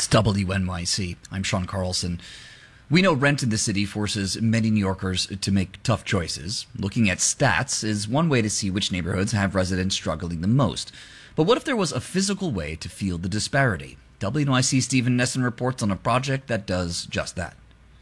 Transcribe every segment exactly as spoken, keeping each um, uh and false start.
W N Y C. I'm Sean Carlson. We know rent in the city forces many New Yorkers to make tough choices. Looking at stats is one way to see which neighborhoods have residents struggling the most. But what if there was a physical way to feel the disparity? W N Y C Stephen Nesson reports on a project that does just that.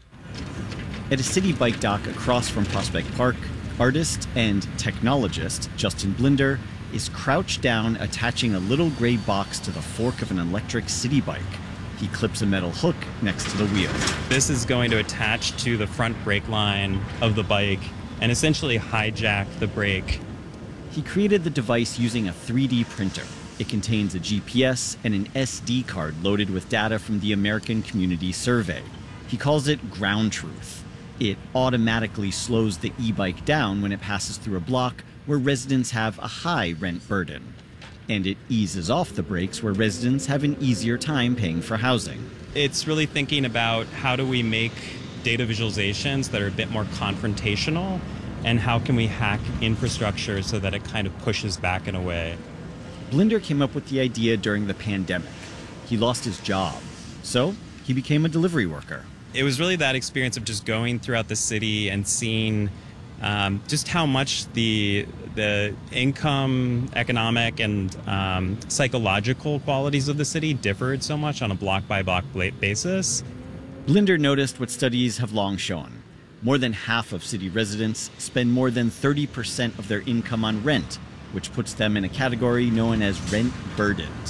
At a city bike dock across from Prospect Park, artist and technologist Justin Blinder is crouched down attaching a little gray box to the fork of an electric city bike. He clips a metal hook next to the wheel. This is going to attach to the front brake line of the bike and essentially hijack the brake. He created the device using a three D printer. It contains a G P S and an S D card loaded with data from the American Community Survey. He calls it ground truth. It automatically slows the e-bike down when it passes through a block where residents have a high rent burden. And it eases off the brakes where residents have an easier time paying for housing. It's really thinking about how do we make data visualizations that are a bit more confrontational, and how can we hack infrastructure so that it kind of pushes back in a way. Blinder came up with the idea during the pandemic. He lost his job, so he became a delivery worker. It was really that experience of just going throughout the city and seeing um, just how much the the income, economic, and um, psychological qualities of the city differed so much on a block-by-block basis. Blinder noticed what studies have long shown. More than half of city residents spend more than thirty percent of their income on rent, which puts them in a category known as rent-burdened.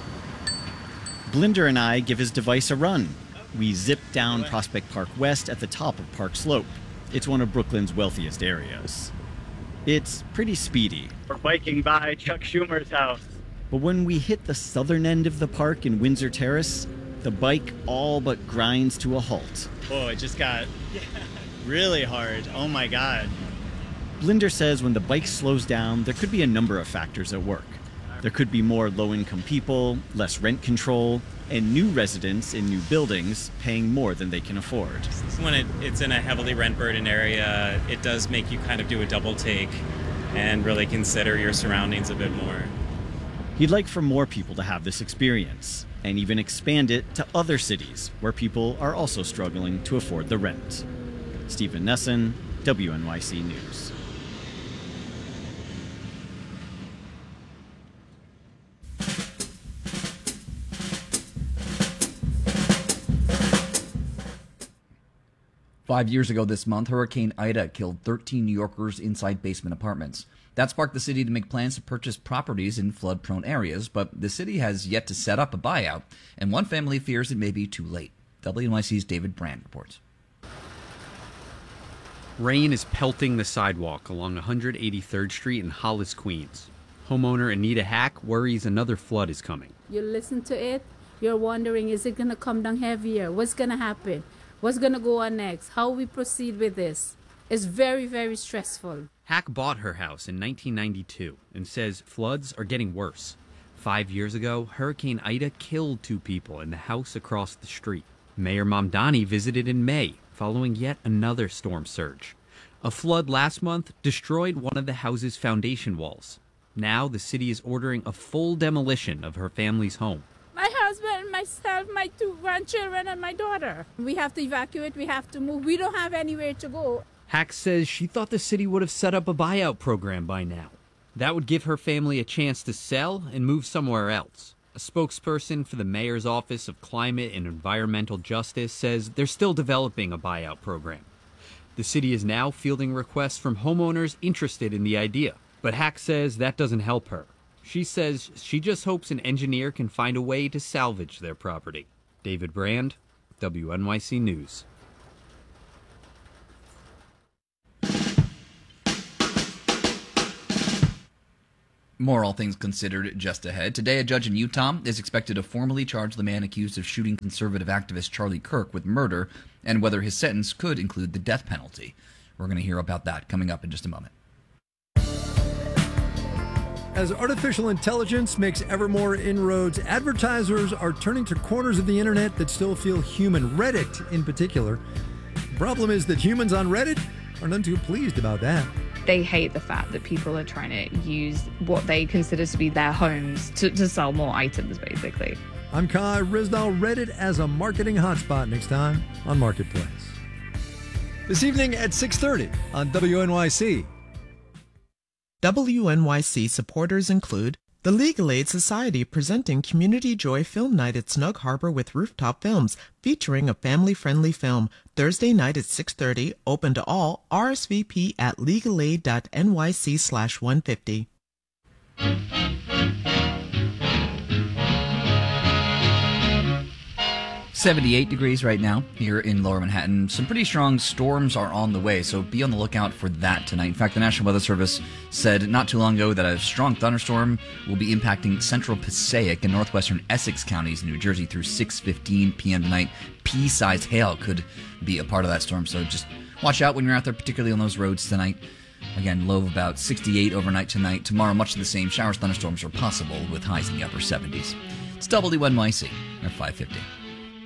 Blinder and I give his device a run. We zip down Prospect Park West at the top of Park Slope. It's one of Brooklyn's wealthiest areas. It's pretty speedy. We're biking by Chuck Schumer's house. But when we hit the southern end of the park in Windsor Terrace, the bike all but grinds to a halt. Whoa, it just got really hard. Oh my God. Blinder says when the bike slows down, there could be a number of factors at work. There could be more low-income people, less rent control, and new residents in new buildings paying more than they can afford. When it, it's in a heavily rent-burdened area, it does make you kind of do a double take and really consider your surroundings a bit more. He'd like for more people to have this experience, and even expand it to other cities where people are also struggling to afford the rent. Stephen Nesson, W N Y C News. Five years ago this month, Hurricane Ida killed thirteen New Yorkers inside basement apartments. That sparked the city to make plans to purchase properties in flood-prone areas, but the city has yet to set up a buyout, and one family fears it may be too late. W N Y C's David Brand reports. Rain is pelting the sidewalk along one hundred eighty-third Street in Hollis, Queens. Homeowner Anita Hack worries another flood is coming. You listen to it, you're wondering, is it going to come down heavier? What's going to happen? What's going to go on next? How we proceed with this? It's very, very stressful. Hack bought her house in nineteen ninety-two and says floods are getting worse. Five years ago, Hurricane Ida killed two people in the house across the street. Mayor Mamdani visited in May, following yet another storm surge. A flood last month destroyed one of the house's foundation walls. Now the city is ordering a full demolition of her family's home. My husband, myself, my two grandchildren, and my daughter. We have to evacuate. We have to move. We don't have anywhere to go. Hack says she thought the city would have set up a buyout program by now. That would give her family a chance to sell and move somewhere else. A spokesperson for the mayor's Office of Climate and Environmental Justice says they're still developing a buyout program. The city is now fielding requests from homeowners interested in the idea, but Hack says that doesn't help her. She says she just hopes an engineer can find a way to salvage their property. David Brand, W N Y C News. More All Things Considered just ahead. Today, a judge in Utah is expected to formally charge the man accused of shooting conservative activist Charlie Kirk with murder and whether his sentence could include the death penalty. We're going to hear about that coming up in just a moment. As artificial intelligence makes ever more inroads, advertisers are turning to corners of the internet that still feel human, Reddit in particular. The problem is that humans on Reddit are none too pleased about that. They hate the fact that people are trying to use what they consider to be their homes to, to sell more items, basically. I'm Kai Risdall. Reddit as a marketing hotspot next time on Marketplace. This evening at six thirty on W N Y C. W N Y C supporters include the Legal Aid Society presenting Community Joy Film Night at Snug Harbor with Rooftop Films, featuring a family-friendly film. Thursday night at six thirty, open to all. R S V P at legalaid.nyc slash 150. seventy-eight degrees right now here in Lower Manhattan. Some pretty strong storms are on the way, so be on the lookout for that tonight. In fact, the National Weather Service said not too long ago that a strong thunderstorm will be impacting central Passaic and northwestern Essex counties in New Jersey through six fifteen p.m. tonight. Pea-sized hail could be a part of that storm, so just watch out when you're out there, particularly on those roads tonight. Again, low of about sixty-eight overnight tonight. Tomorrow, much of the same. Showers, thunderstorms are possible with highs in the upper seventies. It's W N Y C at five fifty.